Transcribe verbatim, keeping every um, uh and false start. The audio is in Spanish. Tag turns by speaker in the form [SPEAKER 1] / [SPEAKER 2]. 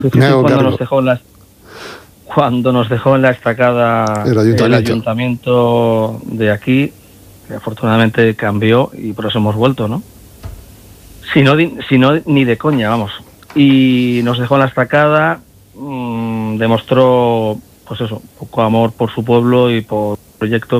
[SPEAKER 1] cuando
[SPEAKER 2] cargo.
[SPEAKER 1] nos dejó en la cuando nos dejó en la estacada
[SPEAKER 2] el ayuntamiento.
[SPEAKER 1] el ayuntamiento de aquí, que afortunadamente cambió y por eso hemos vuelto, ¿no? Si no, si no ni de coña, vamos. Y nos dejó en la estacada, mmm, demostró, pues eso, poco amor por su pueblo y por el proyecto